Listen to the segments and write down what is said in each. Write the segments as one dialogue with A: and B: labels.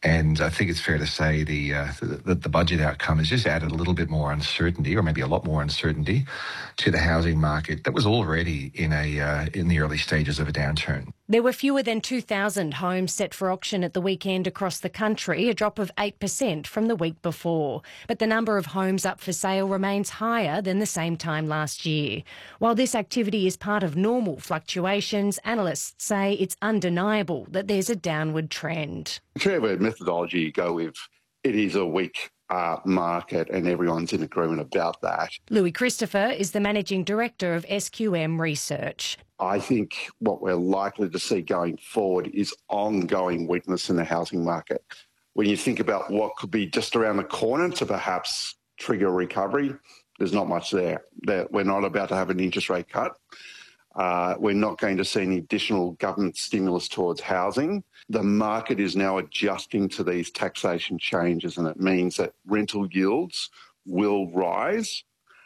A: And I think it's fair to say the budget outcome has just added a little bit more uncertainty, or maybe a lot more uncertainty, to the housing market that was already in the early stages of a downturn.
B: There were fewer than 2,000 homes set for auction at the weekend across the country, a drop of 8% from the week before. But the number of homes up for sale remains higher than the same time last year. While this activity is part of normal fluctuations, analysts say it's undeniable that there's a downward trend.
C: Whichever methodology you go with, it is a weak market and everyone's in agreement about that.
B: Louis Christopher is the Managing Director of SQM Research.
C: I think what we're likely to see going forward is ongoing weakness in the housing market. When you think about what could be just around the corner to perhaps trigger recovery, there's not much there. We're not about to have an interest rate cut. We're not going to see any additional government stimulus towards housing. The market is now adjusting to these taxation changes, and it means that rental yields will rise,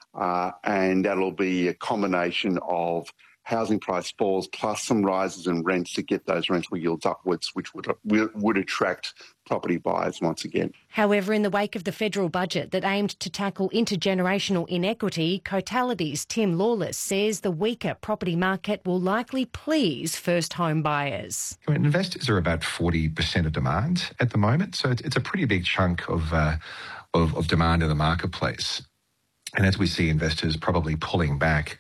C: and that'll be a combination of housing price falls plus some rises in rents to get those rental yields upwards, which would attract property buyers once again.
B: However, in the wake of the federal budget that aimed to tackle intergenerational inequity, Cotality's Tim Lawless says the weaker property market will likely please first home buyers.
A: Investors are about 40% of demand at the moment, so it's a pretty big chunk of demand in the marketplace. And as we see investors probably pulling back,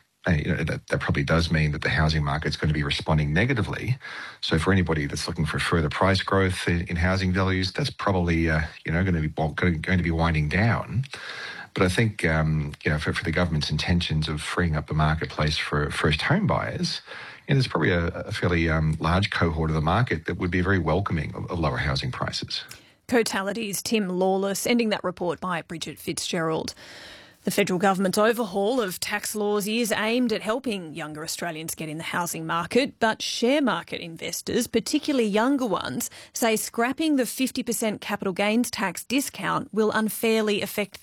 A: that probably does mean that the housing market's going to be responding negatively. So for anybody that's looking for further price growth in housing values, that's probably going to be winding down. But I think for the government's intentions of freeing up the marketplace for first home buyers, there's probably a fairly large cohort of the market that would be very welcoming of lower housing prices.
D: Cotality's Tim Lawless, ending that report by Bridget Fitzgerald. The federal government's overhaul of tax laws is aimed at helping younger Australians get in the housing market, but share market investors, particularly younger ones, say scrapping the 50% capital gains tax discount will unfairly affect